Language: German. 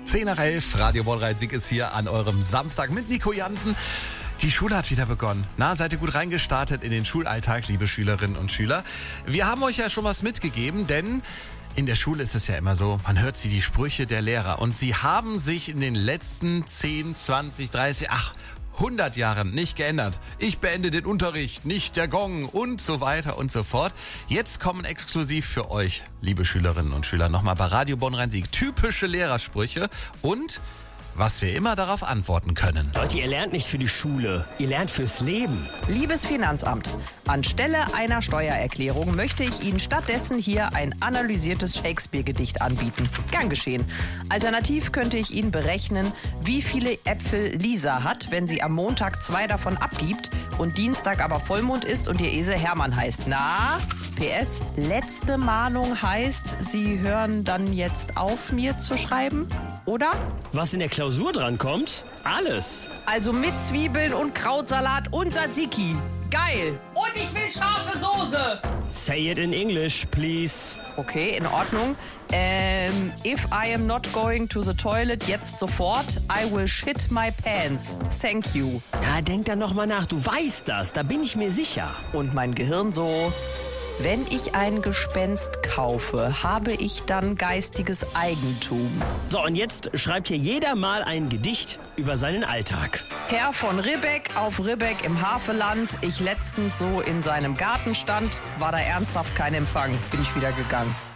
10 nach 11, Radio Bonn-Rhein-Sieg ist hier an eurem Samstag mit Nico Jansen. Die Schule hat wieder begonnen. Seid ihr gut reingestartet in den Schulalltag, liebe Schülerinnen und Schüler? Wir haben euch ja schon was mitgegeben, denn in der Schule ist es ja immer so, man hört die Sprüche der Lehrer. Und sie haben sich in den letzten 10, 20, 30, 100 Jahren nicht geändert. Ich beende den Unterricht, nicht der Gong und so weiter und so fort. Jetzt kommen exklusiv für euch, liebe Schülerinnen und Schüler, nochmal bei Radio Bonn-Rhein-Sieg typische Lehrersprüche und was wir immer darauf antworten können. Leute, ihr lernt nicht für die Schule, ihr lernt fürs Leben. Liebes Finanzamt, anstelle einer Steuererklärung möchte ich Ihnen stattdessen hier ein analysiertes Shakespeare-Gedicht anbieten. Gern geschehen. Alternativ könnte ich Ihnen berechnen, wie viele Äpfel Lisa hat, wenn sie am Montag 2 davon abgibt und Dienstag aber Vollmond ist und ihr Esel Hermann heißt. Na, PS, letzte Mahnung heißt, Sie hören dann jetzt auf, mir zu schreiben, oder? Was in der Klausur dran kommt? Alles. Also mit Zwiebeln und Krautsalat und Tzatziki. Geil. Und ich will scharfe Soße. Say it in English, please. Okay, in Ordnung. If I am not going to the toilet jetzt sofort, I will shit my pants. Thank you. Ja, denk dann noch mal nach. Du weißt das, da bin ich mir sicher. Und mein Gehirn so: Wenn ich ein Gespenst kaufe, habe ich dann geistiges Eigentum. So, und jetzt schreibt hier jeder mal ein Gedicht über seinen Alltag. Herr von Ribbeck auf Ribbeck im Havelland. Ich letztens so in seinem Garten stand, war da ernsthaft kein Empfang. Bin ich wieder gegangen.